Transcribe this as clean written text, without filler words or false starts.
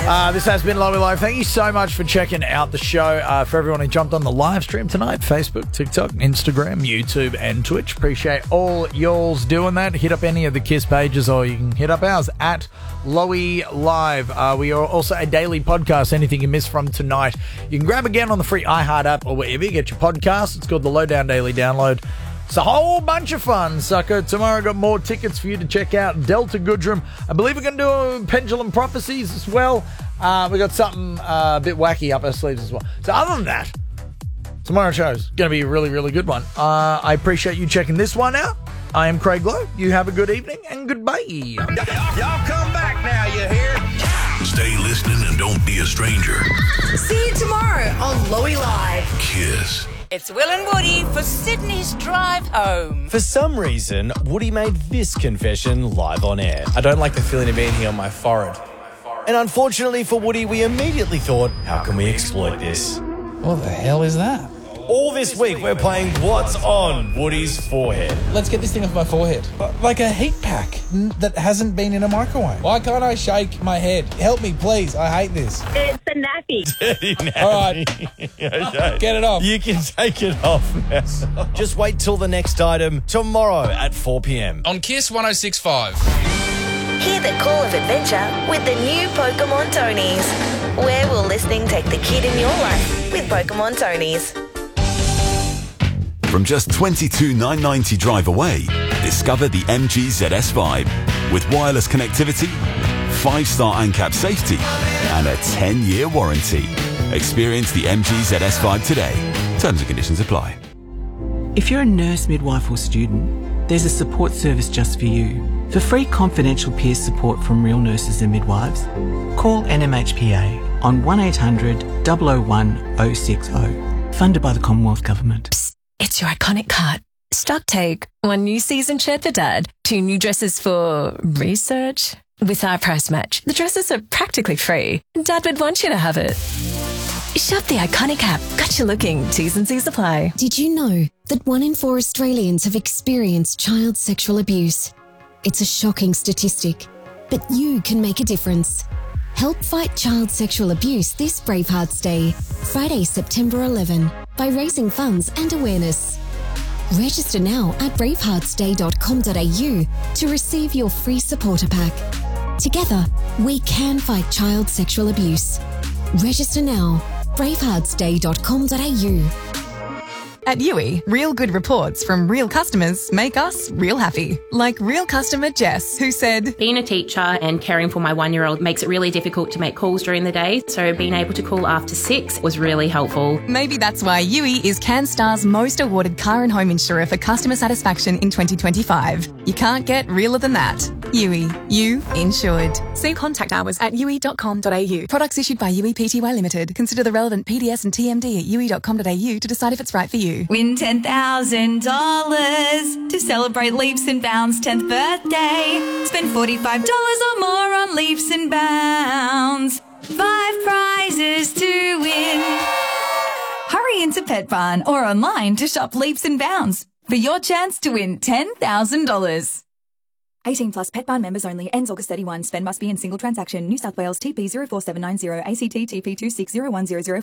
This has been Lowy Live. Thank you so much for checking out the show. For everyone who jumped on the live stream tonight, Facebook, TikTok, Instagram, YouTube, and Twitch. Appreciate all y'all's doing that. Hit up any of the KISS pages or you can hit up ours at Lowy Live. We are also a daily podcast. Anything you missed from tonight, you can grab again on the free iHeart app or wherever you get your podcasts. It's called the Lowdown Daily Download. It's a whole bunch of fun, sucker. Tomorrow, got more tickets for you to check out. Delta Goodrum. I believe we're going to do a Pendulum Prophecies as well. We got something a bit wacky up our sleeves as well. So other than that, tomorrow's show's going to be a really, really good one. I appreciate you checking this one out. I am Craig Lowe. You have a good evening and goodbye. Y'all come back now, you hear? Stay listening and don't be a stranger. See you tomorrow on Lowy Live. KISS. It's Will and Woody for Sydney's drive home. For some reason, Woody made this confession live on air. I don't like the feeling of being here on my forehead. And unfortunately for Woody, we immediately thought, how can we exploit this? What the hell is that? All this week, we're playing What's on Woody's Forehead. Let's get this thing off my forehead. Like a heat pack that hasn't been in a microwave. Why can't I shake my head? Help me, please. I hate this. It's a nappy. Dirty nappy. All right. Okay. Get it off. You can take it off now. Just wait till the next item tomorrow at 4 p.m. On KISS 106.5. Hear the call of adventure with the new Pokemon Tonys. Where will listening take the kid in your life with Pokemon Tonys? From just $22,990 drive away, discover the MG ZS Vibe with wireless connectivity, 5-star ANCAP safety, and a 10-year warranty. Experience the MG ZS Vibe today. Terms and conditions apply. If you're a nurse, midwife or student, there's a support service just for you. For free confidential peer support from real nurses and midwives, call NMHPA on 1800 001 060. Funded by the Commonwealth Government. Psst, it's your iconic cart. Stock take. 1 new season shirt for Dad. 2 new dresses for research. With our price match, the dresses are practically free. Dad would want you to have it. Shop the iconic app. Got you looking. T's and C's apply. Did you know that 1 in 4 Australians have experienced child sexual abuse? It's a shocking statistic, but you can make a difference. Help fight child sexual abuse this Bravehearts Day, Friday, September 11, by raising funds and awareness. Register now at braveheartsday.com.au to receive your free supporter pack. Together, we can fight child sexual abuse. Register now, braveheartsday.com.au. At Yui, real good reports from real customers make us real happy. Like real customer Jess, who said, being a teacher and caring for my 1-year-old makes it really difficult to make calls during the day, so being able to call after 6 was really helpful. Maybe that's why Yui is CanStar's most awarded car and home insurer for customer satisfaction in 2025. You can't get realer than that. Yui, you insured. See contact hours at yui.com.au. Products issued by Yui Pty Limited. Consider the relevant PDS and TMD at yui.com.au to decide if it's right for you. Win $10,000 to celebrate Leaps and Bounds' 10th birthday. Spend $45 or more on Leaps and Bounds. 5 prizes to win. Hurry into Pet Barn or online to shop Leaps and Bounds for your chance to win $10,000. 18 plus Pet Barn members only. Ends August 31. Spend must be in single transaction. New South Wales TP 04790 ACT TP 260100